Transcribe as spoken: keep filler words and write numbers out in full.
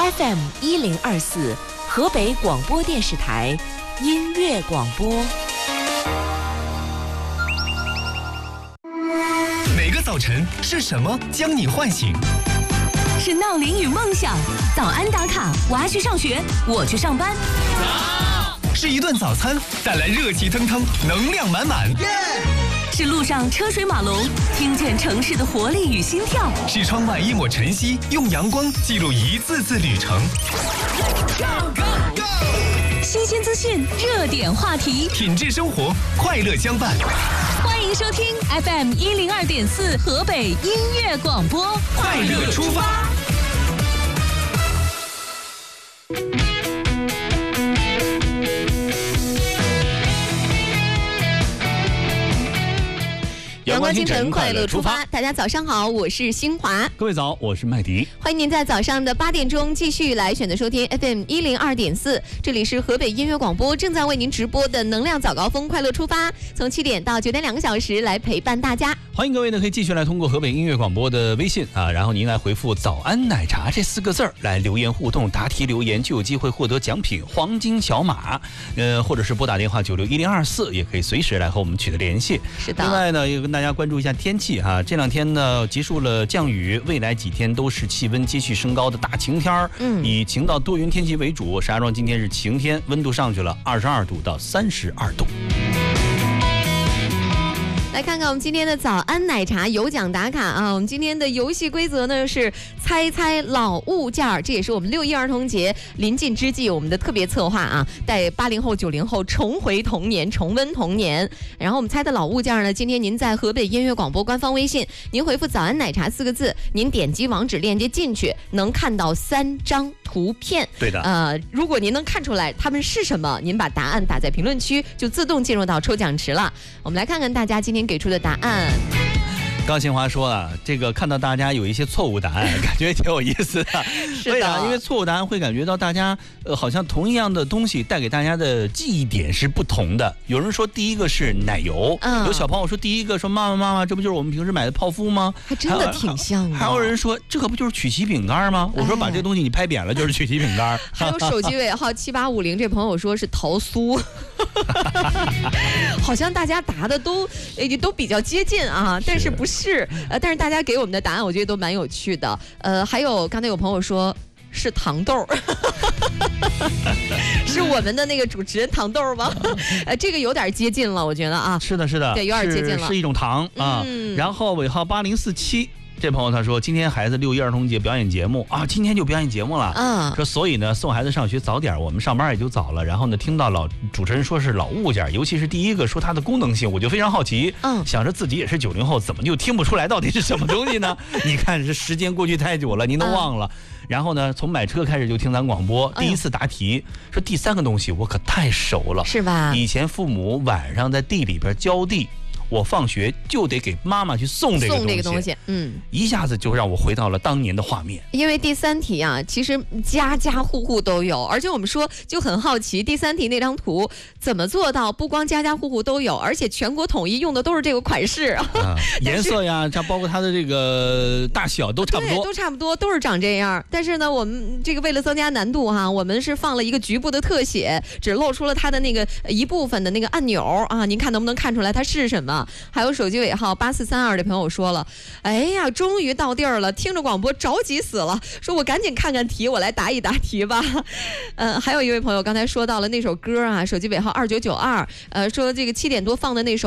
F M 一零二四，河北广播电视台音乐广播。 每个早晨是什么将你唤醒？ 是闹铃与梦想，早安打卡，我要去上学，我去上班。 是一顿早餐带来热气腾腾，能量满满。 是路上车水马龙，听见城市的活力与心跳。 是窗外一抹晨曦，用阳光记录一次次旅程。 新鲜资讯，热点话题， 品质生活，快乐相伴。 欢迎收听 F M 一零二点四河北音乐广播， 快乐出发。 阳光清晨，快乐出发。大家早上好，我是新华。 各位早，我是麦迪。 欢迎您在早上的八点钟继续来选择收听 F M 一零二点四，这里是河北音乐广播正在为您直播的能量早高峰快乐出发，从七点到九点两个小时来陪伴大家。 欢迎各位呢，可以继续来通过河北音乐广播的微信啊，然后您来回复早安奶茶这四个字儿来留言互动，答题留言就有机会获得奖品黄金小马，呃，或者是拨打电话九六一零二四，也可以随时来和我们取得联系。 是的。 另外呢，也跟大家关注一下天气哈、啊，这两天呢结束了降雨，未来几天都是气温继续升高的大晴天儿，嗯，以晴到多云天气为主。石家庄今天是晴天，温度上去了二十二度到三十二度。 来看看我们今天的早安奶茶有奖打卡啊！我们今天的游戏规则呢是猜猜老物件，这也是我们六一儿童节临近之际我们的特别策划啊，带八零后、九零后重回童年，重温童年。然后我们猜的老物件呢，今天您在河北音乐广播官方微信，您回复“早安奶茶”四个字，您点击网址链接进去，能看到三张图片。 对的。 呃，如果您能看出来它们是什么，您把答案打在评论区，就自动进入到抽奖池了。我们来看看大家今天给出的答案。 刚新华说啊，这个看到大家有一些错误答案，感觉挺有意思的。 是的， 为啥？因为错误答案会感觉到大家呃，好像同一样的东西带给大家的记忆点是不同的。有人说第一个是奶油，嗯、有小朋友说第一个说妈妈妈妈，这不就是我们平时买的泡芙吗？ 还真的挺像的。 还有人说这可不就是曲奇饼干吗？我说把这东西你拍扁了就是曲奇饼干。哎、 还有手机尾号七八五零这朋友说是桃酥。好像大家答的都都比较接近啊，但是不是？呃，但是大家给我们的答案，我觉得都蛮有趣的。呃，还有刚才有朋友说是糖豆，是我们的那个主持人糖豆吗？呃，这个有点接近了，我觉得啊。 是的，是的， 对，有点接近了， 是, 是一种糖啊。嗯、然后尾号八零四七。这朋友他说，今天孩子六一儿童节表演节目啊，今天就表演节目了。嗯，说所以呢，送孩子上学早点，我们上班也就早了。然后呢，听到老主持人说是老物件，尤其是第一个说它的功能性，我就非常好奇。嗯，想着自己也是九零后，怎么就听不出来到底是什么东西呢？你看，这时间过去太久了，您都忘了。嗯、然后呢，从买车开始就听咱广播，第一次答题、哎、说第三个东西我可太熟了， 是吧？ 以前父母晚上在地里边浇地。我放学就得给妈妈去送这个东西，送这个东西，嗯，一下子就让我回到了当年的画面。 因为第三题啊，其实家家户户都有，而且我们说就很好奇，第三题那张图怎么做到不光家家户户都有，而且全国统一用的都是这个款式啊， 颜色呀，这包括它的这个大小都差不多， 对，都差不多，都是长这样。但是呢，我们这个为了增加难度哈，我们是放了一个局部的特写，只露出了它的那个一部分的那个按钮啊，您看能不能看出来它是什么？还有手机尾号八四三二的朋友说了，哎呀，终于到地儿了，听着广播着急死了，说我赶紧看看题，我来答一答题吧。呃，还有一位朋友刚才说到了那首歌啊，手机尾号二九九二，呃，说这个七点多放的那首